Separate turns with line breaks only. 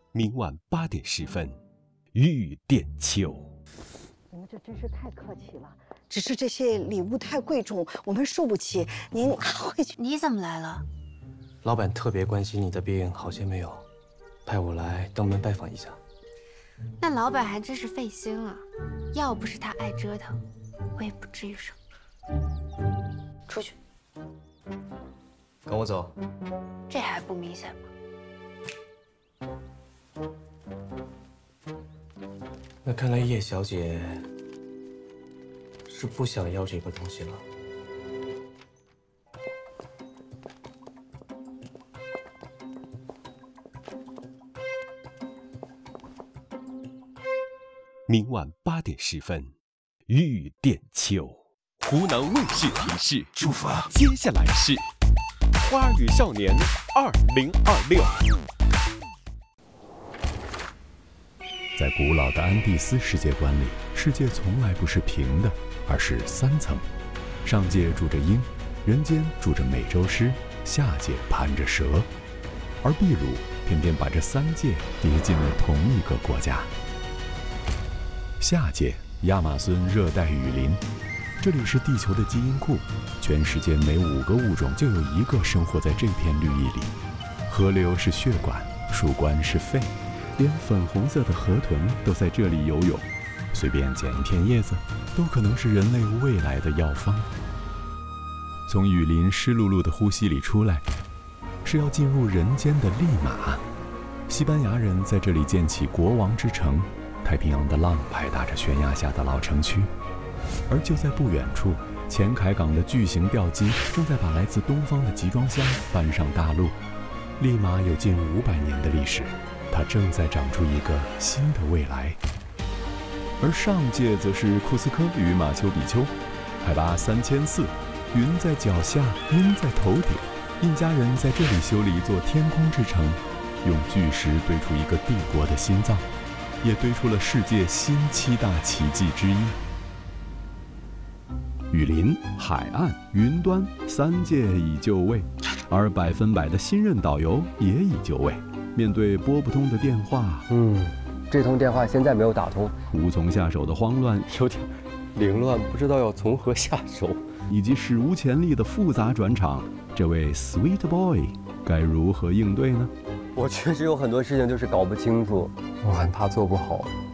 明晚8点10分，玉殿秋。
你们这真是太客气了，只是这些礼物太贵重，我们受不起。您拿回去。
你怎么来了？
老板特别关心你的病好些没有，派我来登门拜访一下。
那老板还真是费心了，要不是他爱折腾，我也不至于生病。出去。
跟我走。
这还不明显吗？
那看来叶小姐是不想要这个东西了。
明晚8点10分，玉殿秋。湖南卫视提示：出发。接下来是《花儿与少年2026》。
在古老的安第斯世界观里，世界从来不是平的，而是3层。上界住着鹰，人间住着美洲狮，下界盘着蛇，而秘鲁偏偏把这3界叠进了同一个国家。下界亚马孙热带雨林，这里是地球的基因库，全世界每5个物种就有1个生活在这片绿意里。河流是血管，树冠是肺，连粉红色的河豚都在这里游泳。随便捡一片叶子，都可能是人类未来的药方。从雨林湿漉漉的呼吸里出来，是要进入人间的利马。西班牙人在这里建起国王之城，太平洋的浪拍打着悬崖下的老城区。而就在不远处，前凯港的巨型吊机正在把来自东方的集装箱搬上大陆。利马有近500年的历史，它正在长出一个新的未来。而上界则是库斯科与马丘比丘，海拔3400，云在脚下，鹰在头顶。印加人在这里修了一座天空之城，用巨石堆出一个帝国的心脏，也堆出了世界新7大奇迹之一。雨林、海岸、云端3界已就位，而100%的新任导游也已就位。面对拨不通的电话，
这通电话现在没有打通，
无从下手的慌乱，
有点凌乱，不知道要从何下手，
以及史无前例的复杂转场，这位 Sweet Boy 该如何应对呢？
我确实有很多事情就是搞不清楚，我很怕做不好。